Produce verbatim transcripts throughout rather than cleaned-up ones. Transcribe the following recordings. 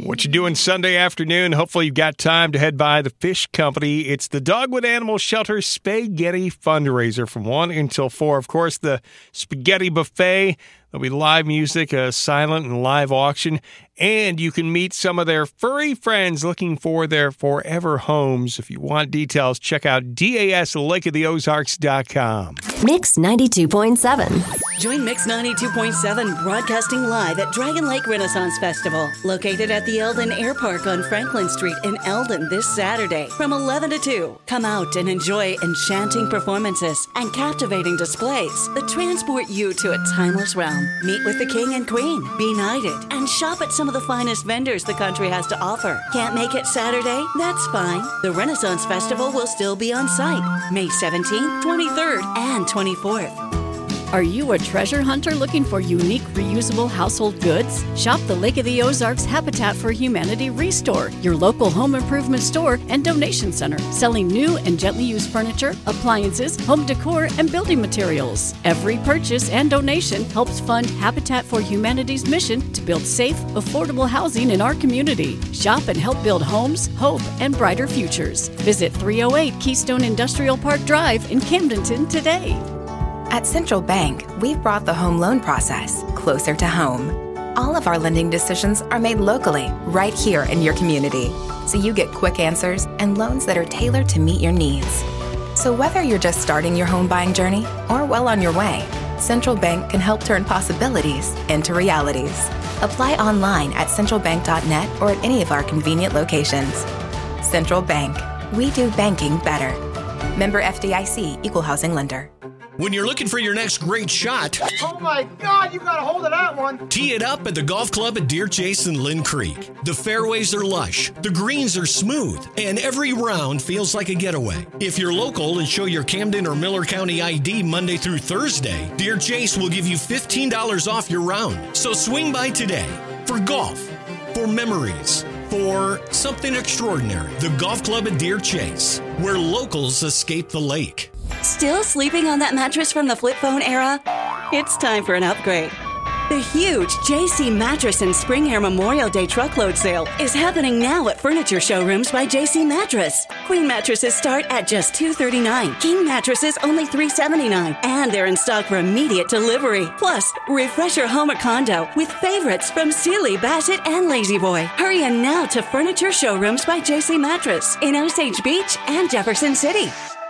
What you doing Sunday afternoon? Hopefully you've got time to head by the Fish Company. It's the Dogwood Animal Shelter Spaghetti Fundraiser from one until four. Of course, the spaghetti buffet. There'll be live music, a silent and live auction, and you can meet some of their furry friends looking for their forever homes. If you want details, check out D A S lake of the ozarks dot com. Mix ninety-two point seven. Join Mix ninety-two point seven broadcasting live at Dragon Lake Renaissance Festival, located at the Eldon Air Park on Franklin Street in Eldon this Saturday from eleven to two. Come out and enjoy enchanting performances and captivating displays that transport you to a timeless realm. Meet with the King and Queen, be knighted, and shop at some of the finest vendors the country has to offer. Can't make it Saturday? That's fine. The Renaissance Festival will still be on site May seventeenth, twenty-third, and twenty-fourth. Are you a treasure hunter looking for unique, reusable household goods? Shop the Lake of the Ozarks Habitat for Humanity Restore, your local home improvement store and donation center, selling new and gently used furniture, appliances, home decor, and building materials. Every purchase and donation helps fund Habitat for Humanity's mission to build safe, affordable housing in our community. Shop and help build homes, hope, and brighter futures. Visit three oh eight Keystone Industrial Park Drive in Camdenton today. At Central Bank, we've brought the home loan process closer to home. All of our lending decisions are made locally, right here in your community, so you get quick answers and loans that are tailored to meet your needs. So whether you're just starting your home buying journey or well on your way, Central Bank can help turn possibilities into realities. Apply online at central bank dot net or at any of our convenient locations. Central Bank. We do banking better. Member F D I C, Equal Housing Lender. When you're looking for your next great shot, oh my God, you got a hold of that one. Tee it up at the golf club at Deer Chase and Lynn Creek. The fairways are lush, the greens are smooth, and every round feels like a getaway. If you're local and show your Camden or Miller County I D Monday through Thursday, Deer Chase will give you fifteen dollars off your round. So swing by today for golf, for memories, for something extraordinary. The golf club at Deer Chase, where locals escape the lake. Still sleeping on that mattress from the flip phone era? It's time for an upgrade. The huge J C Mattress and Spring Air Memorial Day truckload sale is happening now at Furniture Showrooms by J C Mattress. Queen mattresses start at just two hundred thirty-nine dollars. King mattresses only three hundred seventy-nine dollars. And they're in stock for immediate delivery. Plus, refresh your home or condo with favorites from Sealy, Bassett, and Lazy Boy. Hurry in now to Furniture Showrooms by J C Mattress in Osage Beach and Jefferson City.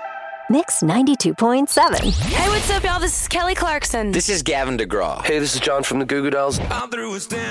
Mix ninety-two point seven. Hey, what's up, y'all? This is Kelly Clarkson. This is Gavin DeGraw. Hey, this is John from the Goo Goo Dolls. I'm through with